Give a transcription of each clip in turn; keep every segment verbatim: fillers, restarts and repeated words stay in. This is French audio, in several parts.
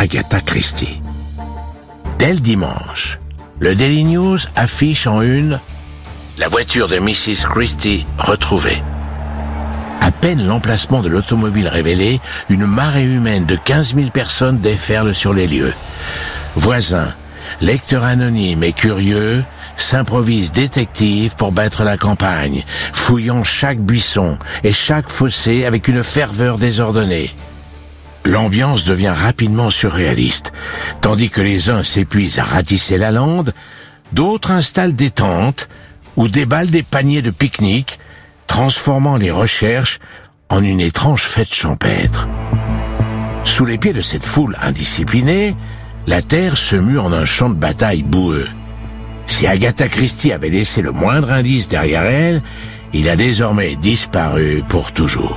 Agatha Christie. Dès le dimanche, le Daily News affiche en une « La voiture de missus Christie retrouvée ». À peine l'emplacement de l'automobile révélé, une marée humaine de quinze mille personnes déferle sur les lieux. Voisins, lecteurs anonymes et curieux s'improvisent détectives pour battre la campagne, fouillant chaque buisson et chaque fossé avec une ferveur désordonnée. L'ambiance devient rapidement surréaliste. Tandis que les uns s'épuisent à ratisser la lande, d'autres installent des tentes ou déballent des paniers de pique-nique, transformant les recherches en une étrange fête champêtre. Sous les pieds de cette foule indisciplinée, la terre se mue en un champ de bataille boueux. Si Agatha Christie avait laissé le moindre indice derrière elle, il a désormais disparu pour toujours.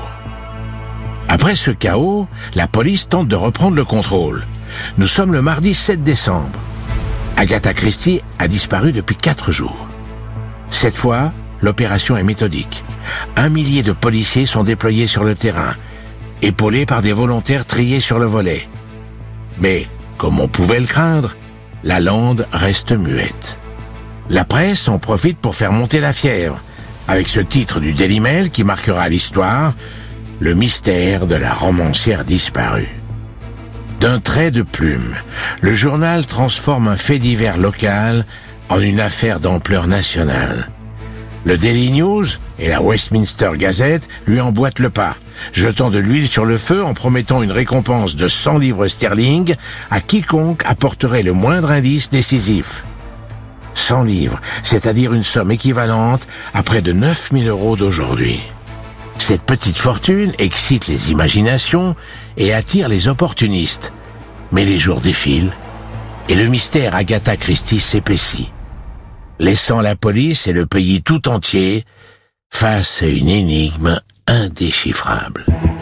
Après ce chaos, la police tente de reprendre le contrôle. Nous sommes le mardi sept décembre. Agatha Christie a disparu depuis quatre jours. Cette fois, l'opération est méthodique. Un millier de policiers sont déployés sur le terrain, épaulés par des volontaires triés sur le volet. Mais, comme on pouvait le craindre, la lande reste muette. La presse en profite pour faire monter la fièvre, avec ce titre du Daily Mail qui marquera l'histoire, le mystère de la romancière disparue. D'un trait de plume, le journal transforme un fait divers local en une affaire d'ampleur nationale. Le Daily News et la Westminster Gazette lui emboîtent le pas, jetant de l'huile sur le feu en promettant une récompense de cent livres sterling à quiconque apporterait le moindre indice décisif. cent livres, c'est-à-dire une somme équivalente à près de neuf mille euros d'aujourd'hui. Cette petite fortune excite les imaginations et attire les opportunistes. Mais les jours défilent et le mystère Agatha Christie s'épaissit, laissant la police et le pays tout entier face à une énigme indéchiffrable.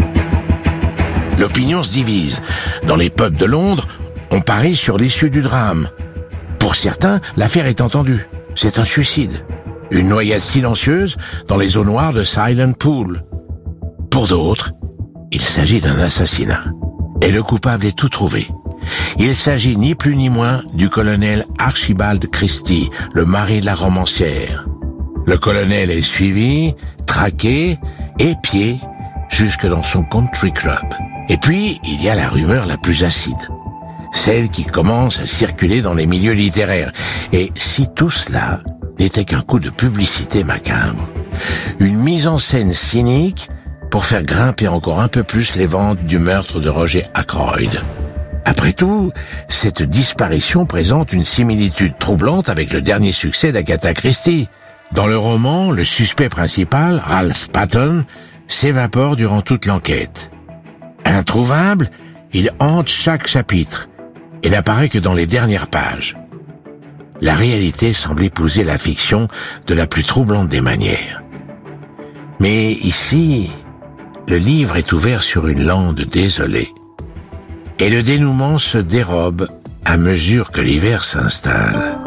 L'opinion se divise. Dans les pubs de Londres, on parie sur l'issue du drame. Pour certains, l'affaire est entendue. C'est un suicide. Une noyade silencieuse dans les eaux noires de Silent Pool. Pour d'autres, il s'agit d'un assassinat. Et le coupable est tout trouvé. Il s'agit ni plus ni moins du colonel Archibald Christie, le mari de la romancière. Le colonel est suivi, traqué, épié, jusque dans son country club. Et puis, il y a la rumeur la plus acide. Celle qui commence à circuler dans les milieux littéraires. Et si tout cela n'était qu'un coup de publicité macabre, une mise en scène cynique pour faire grimper encore un peu plus les ventes du meurtre de Roger Ackroyd. Après tout, cette disparition présente une similitude troublante avec le dernier succès d'Agatha Christie. Dans le roman, le suspect principal, Ralph Patton, s'évapore durant toute l'enquête. Introuvable, il hante chaque chapitre et n'apparaît que dans les dernières pages. La réalité semble épouser la fiction de la plus troublante des manières. Mais ici, le livre est ouvert sur une lande désolée. Et le dénouement se dérobe à mesure que l'hiver s'installe.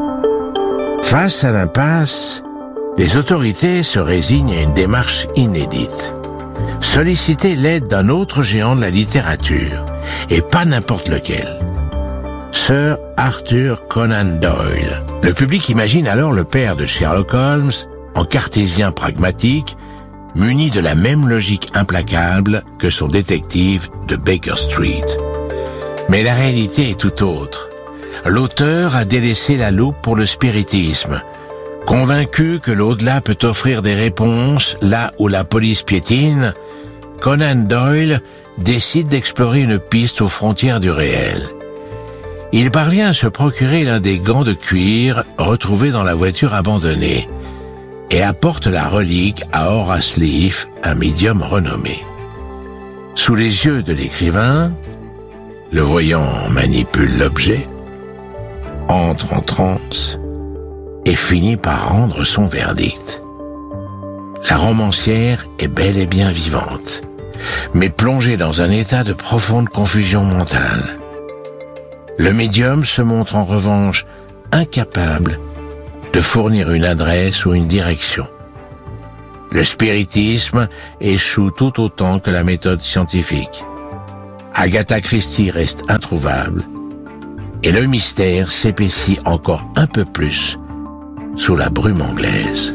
Face à l'impasse, les autorités se résignent à une démarche inédite. Solliciter l'aide d'un autre géant de la littérature, et pas n'importe lequel. Sir Arthur Conan Doyle. Le public imagine alors le père de Sherlock Holmes, en cartésien pragmatique, muni de la même logique implacable que son détective de Baker Street. Mais la réalité est tout autre. L'auteur a délaissé la loupe pour le spiritisme, convaincu que l'au-delà peut offrir des réponses là où la police piétine. Conan Doyle décide d'explorer une piste aux frontières du réel. Il parvient à se procurer l'un des gants de cuir retrouvés dans la voiture abandonnée et apporte la relique à Horace Leaf, un médium renommé. Sous les yeux de l'écrivain, le voyant manipule l'objet, entre en transe et finit par rendre son verdict. La romancière est bel et bien vivante, mais plongée dans un état de profonde confusion mentale. Le médium se montre en revanche incapable de fournir une adresse ou une direction. Le spiritisme échoue tout autant que la méthode scientifique. Agatha Christie reste introuvable et le mystère s'épaissit encore un peu plus sous la brume anglaise.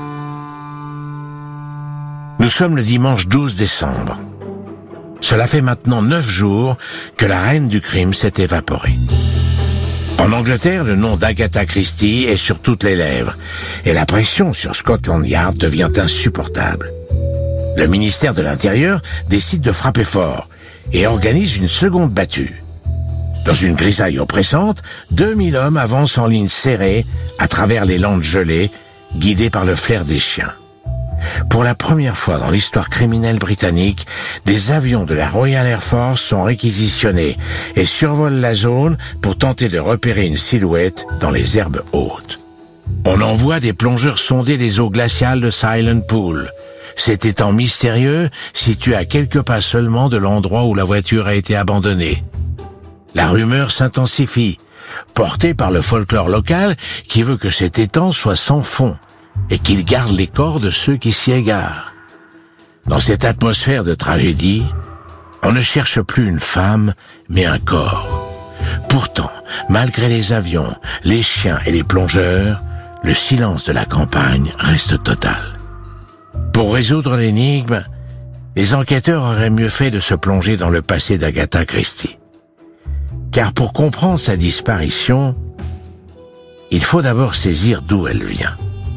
Nous sommes le dimanche douze décembre. Cela fait maintenant neuf jours que la reine du crime s'est évaporée. En Angleterre, le nom d'Agatha Christie est sur toutes les lèvres et la pression sur Scotland Yard devient insupportable. Le ministère de l'Intérieur décide de frapper fort et organise une seconde battue. Dans une grisaille oppressante, deux mille hommes avancent en ligne serrée à travers les landes gelées, guidés par le flair des chiens. Pour la première fois dans l'histoire criminelle britannique, des avions de la Royal Air Force sont réquisitionnés et survolent la zone pour tenter de repérer une silhouette dans les herbes hautes. On envoie des plongeurs sonder les eaux glaciales de Silent Pool, cet étang mystérieux situé à quelques pas seulement de l'endroit où la voiture a été abandonnée. La rumeur s'intensifie, portée par le folklore local qui veut que cet étang soit sans fond et qu'il garde les corps de ceux qui s'y égarent. Dans cette atmosphère de tragédie, on ne cherche plus une femme, mais un corps. Pourtant, malgré les avions, les chiens et les plongeurs, le silence de la campagne reste total. Pour résoudre l'énigme, les enquêteurs auraient mieux fait de se plonger dans le passé d'Agatha Christie. Car pour comprendre sa disparition, il faut d'abord saisir d'où elle vient.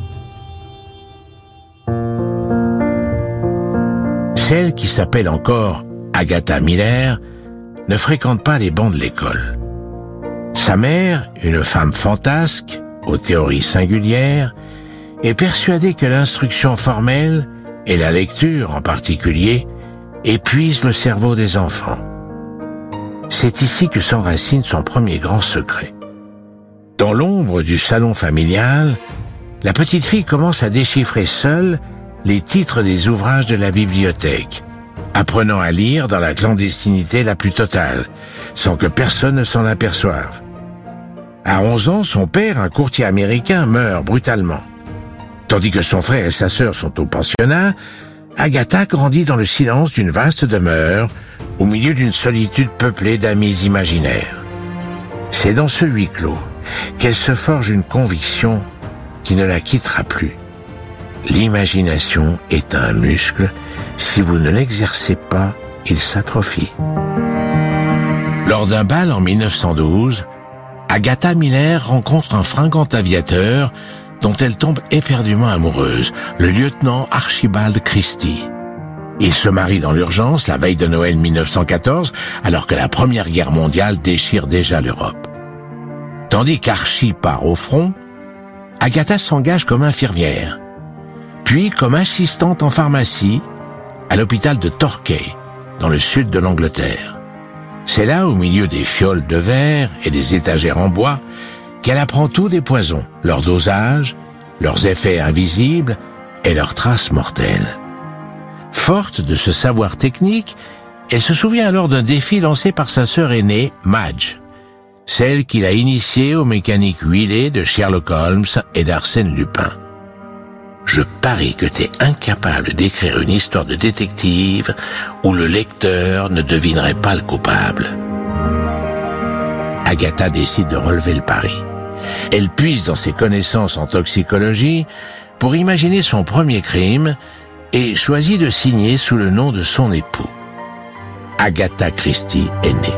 Celle qui s'appelle encore Agatha Miller ne fréquente pas les bancs de l'école. Sa mère, une femme fantasque, aux théories singulières, est persuadée que l'instruction formelle, et la lecture en particulier, épuisent le cerveau des enfants. C'est ici que s'enracine son premier grand secret. Dans l'ombre du salon familial, la petite fille commence à déchiffrer seule les titres des ouvrages de la bibliothèque, apprenant à lire dans la clandestinité la plus totale, sans que personne ne s'en aperçoive. À onze ans, son père, un courtier américain, meurt brutalement. Tandis que son frère et sa sœur sont au pensionnat, Agatha grandit dans le silence d'une vaste demeure, au milieu d'une solitude peuplée d'amis imaginaires. C'est dans ce huis clos qu'elle se forge une conviction qui ne la quittera plus. L'imagination est un muscle. Si vous ne l'exercez pas, il s'atrophie. Lors d'un bal en mille neuf cent douze, Agatha Miller rencontre un fringant aviateur dont elle tombe éperdument amoureuse, le lieutenant Archibald Christie. Ils se marient dans l'urgence la veille de Noël mille neuf cent quatorze, alors que la Première Guerre mondiale déchire déjà l'Europe. Tandis qu'Archie part au front, Agatha s'engage comme infirmière, puis comme assistante en pharmacie à l'hôpital de Torquay, dans le sud de l'Angleterre. C'est là, au milieu des fioles de verre et des étagères en bois, qu'elle apprend tout des poisons, leur dosage, leurs effets invisibles et leurs traces mortelles. Forte de ce savoir technique, elle se souvient alors d'un défi lancé par sa sœur aînée, Madge, celle qui l'a initiée aux mécaniques huilées de Sherlock Holmes et d'Arsène Lupin. Je parie que t'es incapable d'écrire une histoire de détective où le lecteur ne devinerait pas le coupable. Agatha décide de relever le pari. Elle puise dans ses connaissances en toxicologie pour imaginer son premier crime et choisit de signer sous le nom de son époux. Agatha Christie est née.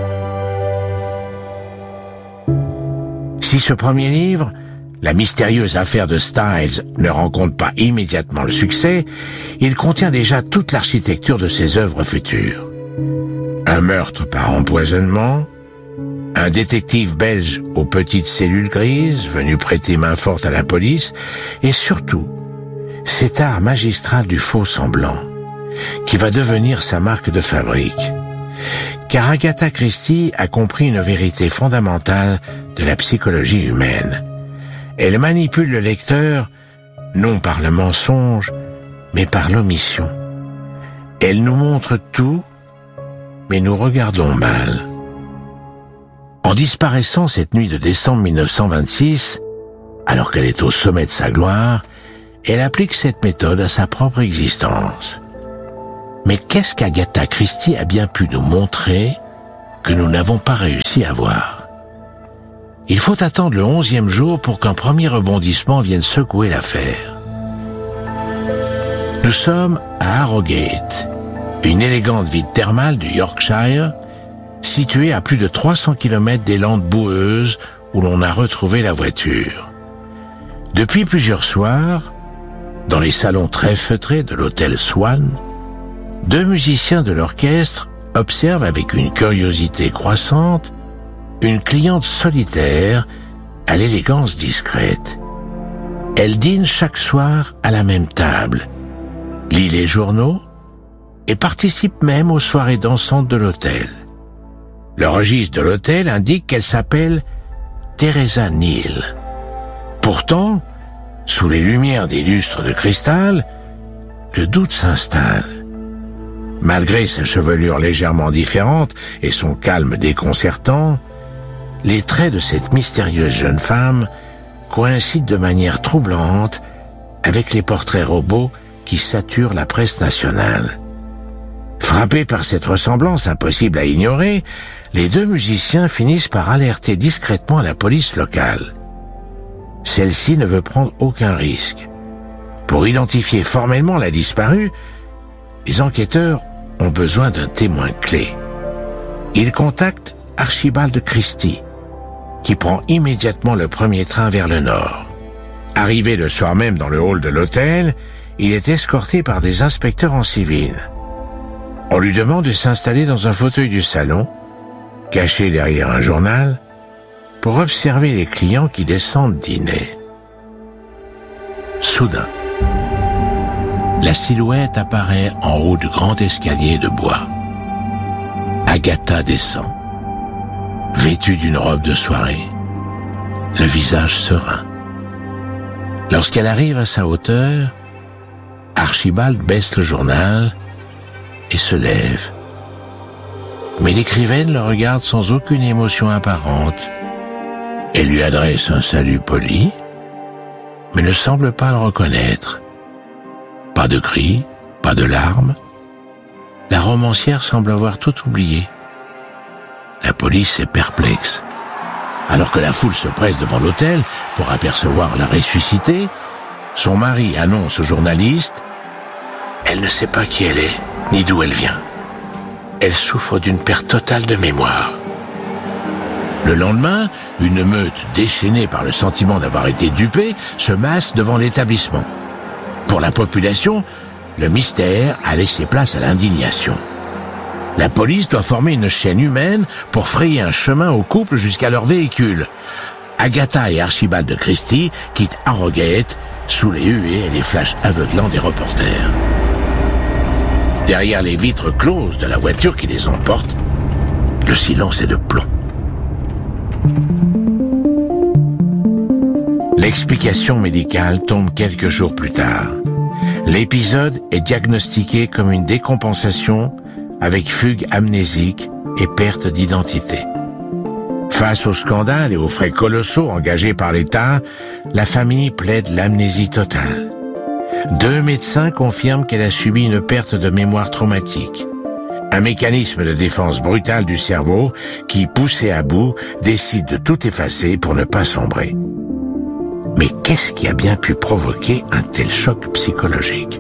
Si ce premier livre, La mystérieuse affaire de Styles, ne rencontre pas immédiatement le succès, il contient déjà toute l'architecture de ses œuvres futures. Un meurtre par empoisonnement, un détective belge aux petites cellules grises, venu prêter main forte à la police, et surtout, cet art magistral du faux semblant, qui va devenir sa marque de fabrique. Car Agatha Christie a compris une vérité fondamentale de la psychologie humaine. Elle manipule le lecteur, non par le mensonge, mais par l'omission. Elle nous montre tout, mais nous regardons mal. En disparaissant cette nuit de décembre mille neuf cent vingt-six, alors qu'elle est au sommet de sa gloire, elle applique cette méthode à sa propre existence. Mais qu'est-ce qu'Agatha Christie a bien pu nous montrer que nous n'avons pas réussi à voir. Il faut attendre le onzième jour pour qu'un premier rebondissement vienne secouer l'affaire. Nous sommes à Harrogate, une élégante ville thermale du Yorkshire, située à plus de trois cents kilomètres des landes boueuses où l'on a retrouvé la voiture. Depuis plusieurs soirs, dans les salons très feutrés de l'hôtel Swan, deux musiciens de l'orchestre observent avec une curiosité croissante une cliente solitaire à l'élégance discrète. Elle dîne chaque soir à la même table, lit les journaux et participe même aux soirées dansantes de l'hôtel. Le registre de l'hôtel indique qu'elle s'appelle Teresa Neal. Pourtant, sous les lumières des lustres de cristal, le doute s'installe. Malgré sa chevelure légèrement différente et son calme déconcertant, les traits de cette mystérieuse jeune femme coïncident de manière troublante avec les portraits robots qui saturent la presse nationale. Frappés par cette ressemblance impossible à ignorer, les deux musiciens finissent par alerter discrètement la police locale. Celle-ci ne veut prendre aucun risque. Pour identifier formellement la disparue, les enquêteurs ont besoin d'un témoin clé. Ils contactent Archibald Christie, qui prend immédiatement le premier train vers le nord. Arrivé le soir même dans le hall de l'hôtel, il est escorté par des inspecteurs en civil. On lui demande de s'installer dans un fauteuil du salon, caché derrière un journal, pour observer les clients qui descendent dîner. Soudain, la silhouette apparaît en haut du grand escalier de bois. Agatha descend, vêtue d'une robe de soirée, le visage serein. Lorsqu'elle arrive à sa hauteur, Archibald baisse le journal et se lève. Mais l'écrivaine le regarde sans aucune émotion apparente. Elle lui adresse un salut poli, mais ne semble pas le reconnaître. Pas de cris, pas de larmes. La romancière semble avoir tout oublié. La police est perplexe. Alors que la foule se presse devant l'hôtel pour apercevoir la ressuscitée, son mari annonce au journaliste « Elle ne sait pas qui elle est, ni d'où elle vient. Elle souffre d'une perte totale de mémoire. » Le lendemain, une meute déchaînée par le sentiment d'avoir été dupée se masse devant l'établissement. Pour la population, le mystère a laissé place à l'indignation. La police doit former une chaîne humaine pour frayer un chemin au couple jusqu'à leur véhicule. Agatha et Archibald Christie quittent Harrogate sous les huées et les flashs aveuglants des reporters. Derrière les vitres closes de la voiture qui les emporte, le silence est de plomb. L'explication médicale tombe quelques jours plus tard. L'épisode est diagnostiqué comme une décompensation avec fugue amnésique et perte d'identité. Face au scandale et aux frais colossaux engagés par l'État, la famille plaide l'amnésie totale. Deux médecins confirment qu'elle a subi une perte de mémoire traumatique. Un mécanisme de défense brutale du cerveau qui, poussé à bout, décide de tout effacer pour ne pas sombrer. Mais qu'est-ce qui a bien pu provoquer un tel choc psychologique?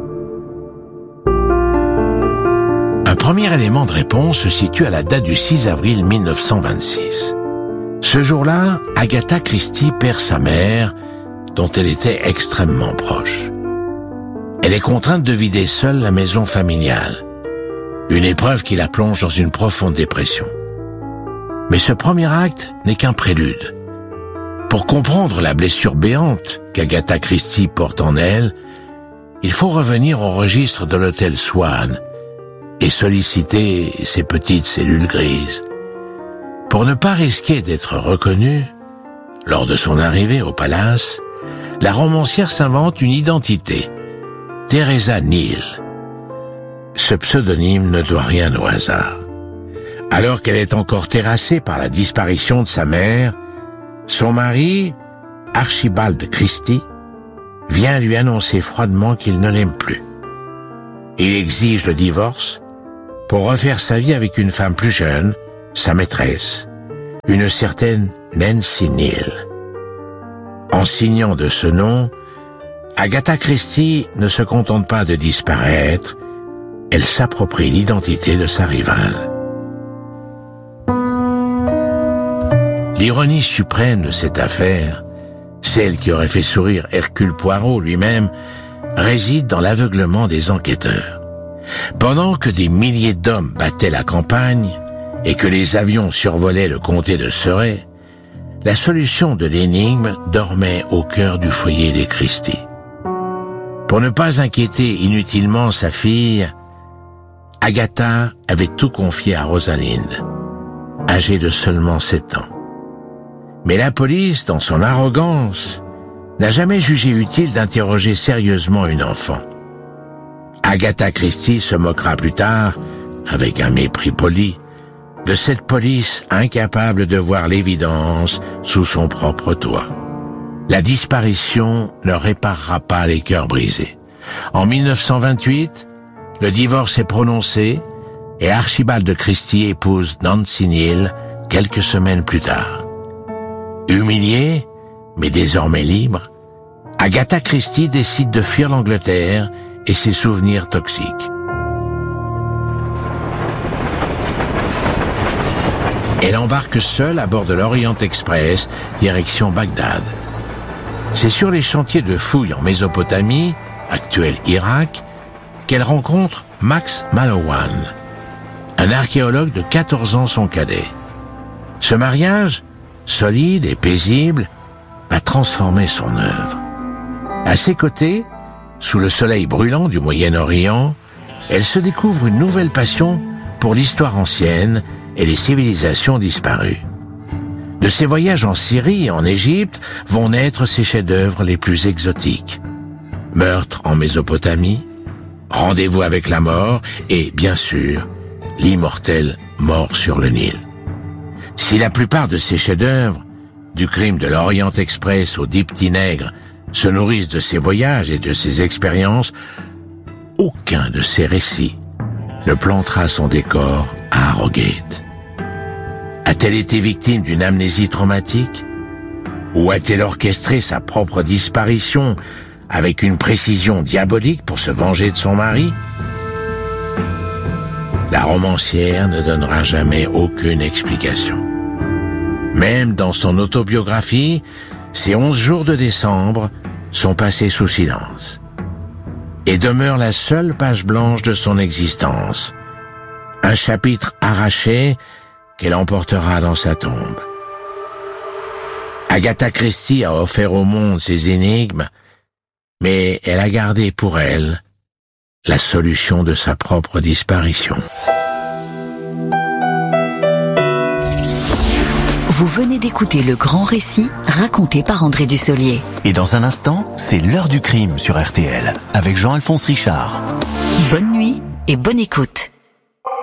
Un premier élément de réponse se situe à la date du six avril mille neuf cent vingt-six. Ce jour-là, Agatha Christie perd sa mère, dont elle était extrêmement proche. Elle est contrainte de vider seule la maison familiale, une épreuve qui la plonge dans une profonde dépression. Mais ce premier acte n'est qu'un prélude. Pour comprendre la blessure béante qu'Agatha Christie porte en elle, il faut revenir au registre de l'hôtel Swan et solliciter ses petites cellules grises. Pour ne pas risquer d'être reconnue, lors de son arrivée au palace, la romancière s'invente une identité, Teresa Neal. Ce pseudonyme ne doit rien au hasard. Alors qu'elle est encore terrassée par la disparition de sa mère, son mari, Archibald Christie, vient lui annoncer froidement qu'il ne l'aime plus. Il exige le divorce pour refaire sa vie avec une femme plus jeune, sa maîtresse, une certaine Nancy Neal. En signant de ce nom, Agatha Christie ne se contente pas de disparaître, elle s'approprie l'identité de sa rivale. L'ironie suprême de cette affaire, celle qui aurait fait sourire Hercule Poirot lui-même, réside dans l'aveuglement des enquêteurs. Pendant que des milliers d'hommes battaient la campagne et que les avions survolaient le comté de Surrey, la solution de l'énigme dormait au cœur du foyer des Christie. Pour ne pas inquiéter inutilement sa fille, Agatha avait tout confié à Rosalind, âgée de seulement sept ans. Mais la police, dans son arrogance, n'a jamais jugé utile d'interroger sérieusement une enfant. Agatha Christie se moquera plus tard, avec un mépris poli, de cette police incapable de voir l'évidence sous son propre toit. La disparition ne réparera pas les cœurs brisés. En mille neuf cent vingt-huit, le divorce est prononcé et Archibald Christie épouse Nancy Neal quelques semaines plus tard. Humiliée, mais désormais libre, Agatha Christie décide de fuir l'Angleterre et ses souvenirs toxiques. Elle embarque seule à bord de l'Orient Express, direction Bagdad. C'est sur les chantiers de fouilles en Mésopotamie, actuel Irak, qu'elle rencontre Max Mallowan, un archéologue de quatorze ans son cadet. Ce mariage, solide et paisible, va transformer son œuvre. À ses côtés, sous le soleil brûlant du Moyen-Orient, elle se découvre une nouvelle passion pour l'histoire ancienne et les civilisations disparues. De ses voyages en Syrie et en Égypte vont naître ses chefs-d'œuvre les plus exotiques. Meurtre en Mésopotamie, Rendez-vous avec la mort et, bien sûr, l'immortel Mort sur le Nil. Si la plupart de ces chefs-d'œuvre, du crime de l'Orient Express au Dipty Nègre, se nourrissent de ses voyages et de ses expériences, aucun de ces récits ne plantera son décor à Harrogate. A-t-elle été victime d'une amnésie traumatique? Ou a-t-elle orchestré sa propre disparition avec une précision diabolique pour se venger de son mari? La romancière ne donnera jamais aucune explication. Même dans son autobiographie, ces onze jours de décembre sont passés sous silence et demeurent la seule page blanche de son existence, un chapitre arraché qu'elle emportera dans sa tombe. Agatha Christie a offert au monde ses énigmes, mais elle a gardé pour elle la solution de sa propre disparition. Vous venez d'écouter le grand récit raconté par André Dussolier. Et dans un instant, c'est l'heure du crime sur R T L avec Jean-Alphonse Richard. Bonne nuit et bonne écoute.